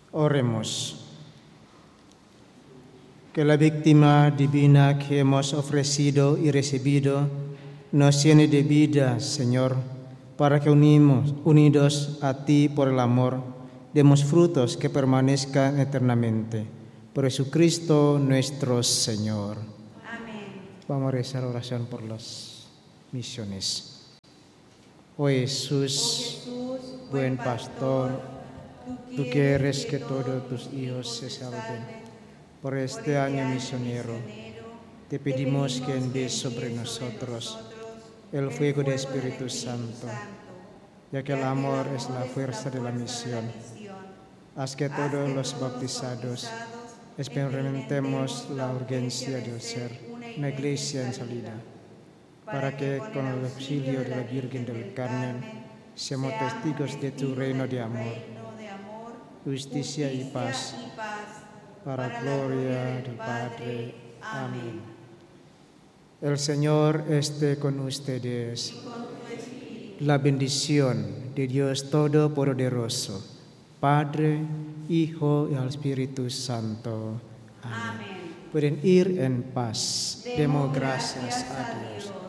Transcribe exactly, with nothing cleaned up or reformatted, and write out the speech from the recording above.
Oremos. Que la víctima divina que hemos ofrecido y recibido nos llene de vida, Señor, para que unimos, unidos a ti por el amor, demos frutos que permanezcan eternamente. Por Jesucristo nuestro Señor. Amén. Vamos a rezar oración por las misiones. Oh Jesús, Oh Jesús, buen pastor, tú quieres que todos tus hijos se salven. Por este año misionero, te pedimos que envíes sobre nosotros el fuego del Espíritu Santo, ya que el amor es la fuerza de la misión. Haz que todos los bautizados experimentemos la urgencia de ser una iglesia en salida, para que con el auxilio de la Virgen del Carmen seamos testigos de tu reino de amor, justicia y paz, para la gloria del Padre. Amén. El Señor esté con ustedes. La bendición de Dios Todopoderoso, Padre, Hijo y el Espíritu Santo. Amén. Amén. Pueden ir en paz. Demos gracias a Dios.